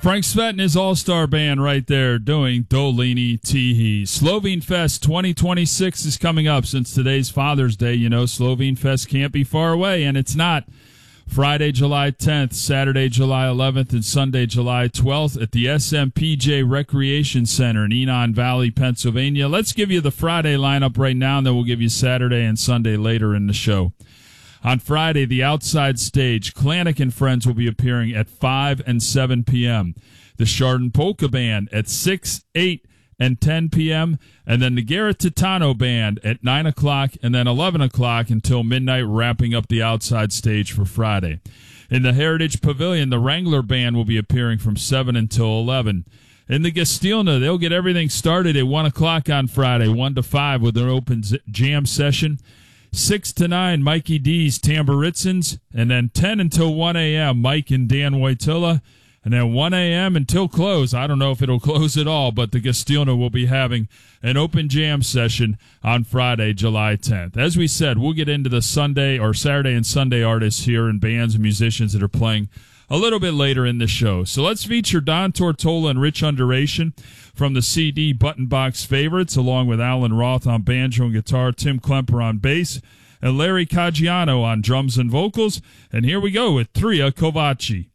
Frank Svet and his all-star band right there doing Dolini Tihi. Slovene Fest 2026 is coming up. Since today's Father's Day, you know, Slovene Fest can't be far away, and it's not. Friday, July 10th, Saturday, July 11th, and Sunday, July 12th at the SMPJ Recreation Center in Enon Valley, Pennsylvania. Let's give you the Friday lineup right now, and then we'll give you Saturday and Sunday later in the show. On Friday, the Outside Stage, Klanik and Friends will be appearing at 5 and 7 p.m. The Chardon Polka Band at 6, 8, and 10 p.m., and then the Garrett Titano Band at 9 o'clock and then 11 o'clock until midnight, wrapping up the Outside Stage for Friday. In the Heritage Pavilion, the Wrangler Band will be appearing from 7 until 11. In the Gastilna, they'll get everything started at 1 o'clock on Friday, 1 to 5 with an open jam session. 6 to 9, Mikey D's Tamburitzins, and then 10 until 1 a.m., Mike and Dan Wojtyla, and then 1 a.m. until close. I don't know if it'll close at all, but the Gastilna will be having an open jam session on Friday, July 10th. As we said, we'll get into the Sunday or Saturday and Sunday artists here and bands and musicians that are playing a little bit later in the show. So let's feature Don Tortola and Rich Underation from the CD Button Box Favorites, along with Alan Roth on banjo and guitar, Tim Klemper on bass, and Larry Caggiano on drums and vocals. And here we go with Tria Kovaci.